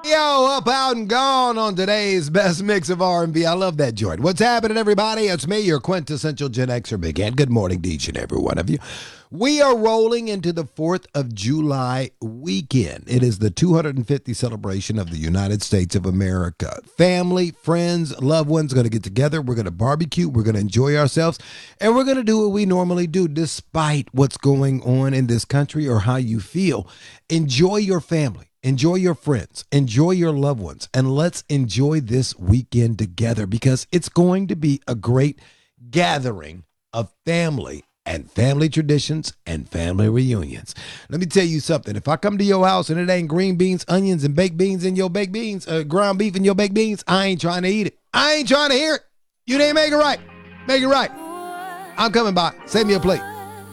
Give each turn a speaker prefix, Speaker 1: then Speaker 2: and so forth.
Speaker 1: Yo, up, out, and gone on today's best mix of R&B. I love that joint. What's happening, everybody? It's me, your quintessential Gen Xer Big Ed. Good morning to each and every one of you. We are rolling into the 4th of July weekend. It is the 250th celebration of the United States of America. Family, friends, loved ones going to get together. We're going to barbecue. We're going to enjoy ourselves. And we're going to do what we normally do despite what's going on in this country or how you feel. Enjoy your family. Enjoy your friends, enjoy your loved ones, and let's enjoy this weekend together because it's going to be a great gathering of family and family traditions and family reunions. Let me tell you something. If I come to your house and it ain't green beans, onions, and baked beans in your baked beans, ground beef in your baked beans, I ain't trying to eat it. I ain't trying to hear it. You didn't make it right. Make it right. I'm coming by. Save me a plate.